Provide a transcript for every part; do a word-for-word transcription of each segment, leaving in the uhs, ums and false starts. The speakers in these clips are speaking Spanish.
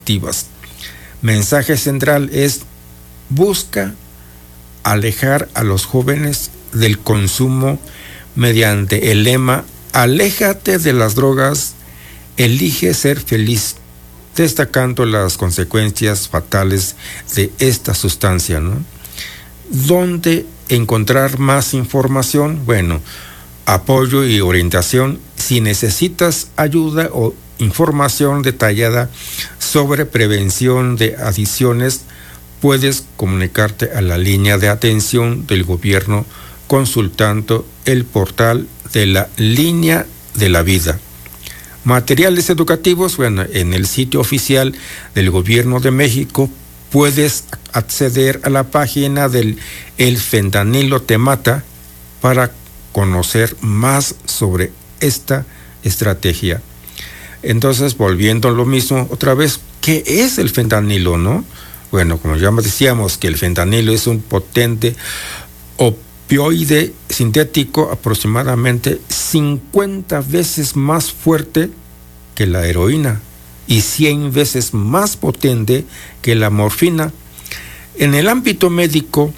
activas. Mensaje central es: busca alejar a los jóvenes del consumo mediante el lema aléjate de las drogas, elige ser feliz, destacando las consecuencias fatales de esta sustancia, ¿no? ¿Dónde encontrar más información? Bueno, apoyo y orientación. Si necesitas ayuda o información detallada sobre prevención de adicciones, puedes comunicarte a la línea de atención del gobierno consultando el portal de la Línea de la Vida. Materiales educativos, bueno, en el sitio oficial del Gobierno de México puedes acceder a la página del El Fentanilo Te Mata para conocer más sobre esta estrategia. Entonces, volviendo a lo mismo otra vez, ¿qué es el fentanilo, no? Bueno, como ya decíamos, que el fentanilo es un potente opioide sintético aproximadamente cincuenta veces más fuerte que la heroína y cien veces más potente que la morfina. En el ámbito médico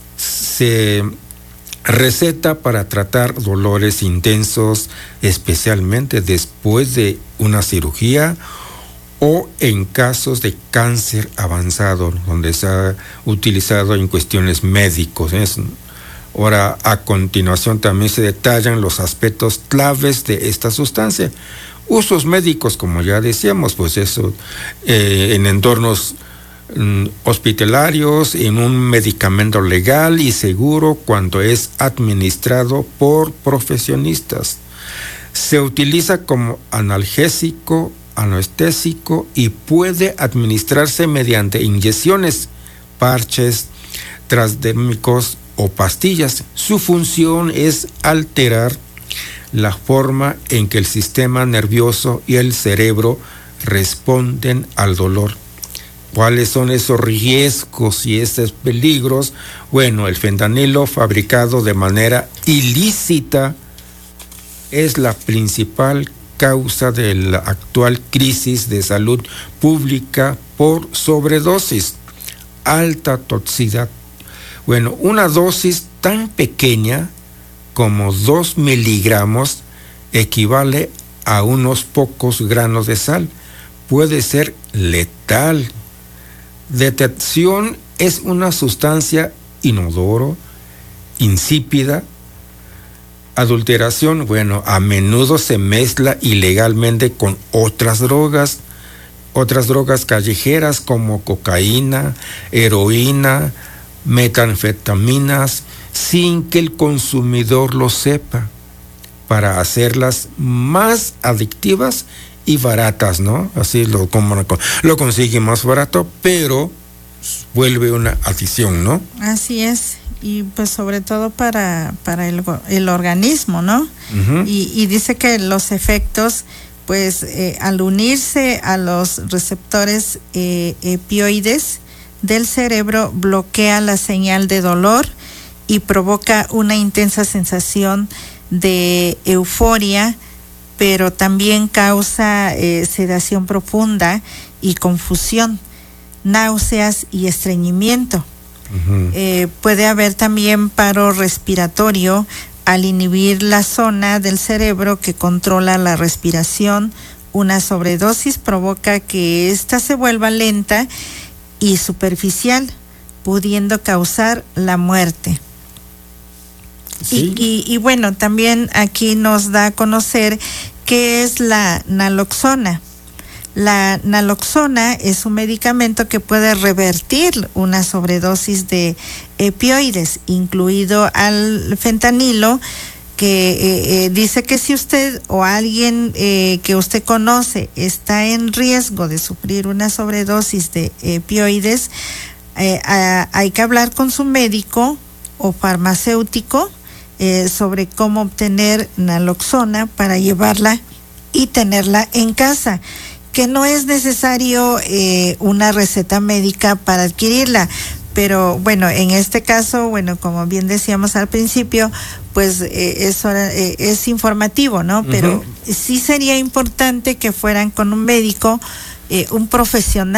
se receta para tratar dolores intensos, especialmente después de una cirugía o en casos de cáncer avanzado, donde se ha utilizado en cuestiones médicos. ¿eh? Ahora, a continuación también se detallan los aspectos claves de esta sustancia. Usos médicos, como ya decíamos, pues eso, eh, en entornos mm, hospitalarios, en un medicamento legal y seguro cuando es administrado por profesionistas. Se utiliza como analgésico, anestésico y puede administrarse mediante inyecciones, parches transdérmicos o pastillas. Su función es alterar la forma en que el sistema nervioso y el cerebro responden al dolor. ¿Cuáles son esos riesgos y esos peligros? Bueno, el fentanilo fabricado de manera ilícita es la principal causa de la actual crisis de salud pública por sobredosis, alta toxicidad. Bueno, una dosis tan pequeña como dos miligramos equivale a unos pocos granos de sal. Puede ser letal. Detección es una sustancia inodoro, insípida. Adulteración, bueno, a menudo se mezcla ilegalmente con otras drogas, otras drogas callejeras como cocaína, heroína, metanfetaminas, sin que el consumidor lo sepa, para hacerlas más adictivas y baratas, ¿no? Así lo, como, lo consigue más barato, pero vuelve una adicción, ¿no? Así es, y pues sobre todo para, para el, el organismo, ¿no? Uh-huh. Y, y dice que los efectos, pues eh, al unirse a los receptores eh, opioides del cerebro, bloquea la señal de dolor y provoca una intensa sensación de euforia, pero también causa eh, sedación profunda y confusión, náuseas y estreñimiento. Uh-huh. Eh, puede haber también paro respiratorio al inhibir la zona del cerebro que controla la respiración. Una sobredosis provoca que ésta se vuelva lenta y superficial, pudiendo causar la muerte. Sí. Y, y, y bueno, también aquí nos da a conocer qué es la naloxona. La naloxona es un medicamento que puede revertir una sobredosis de opioides, incluido al fentanilo, que eh, eh, dice que si usted o alguien eh, que usted conoce está en riesgo de sufrir una sobredosis de opioides, eh, a, hay que hablar con su médico o farmacéutico eh, sobre cómo obtener naloxona para llevarla y tenerla en casa, que no es necesario eh, una receta médica para adquirirla. Pero bueno, en este caso, bueno, como bien decíamos al principio, pues eh, es, eh, es informativo, ¿no? Pero uh-huh. sí sería importante que fueran con un médico, eh, un profesional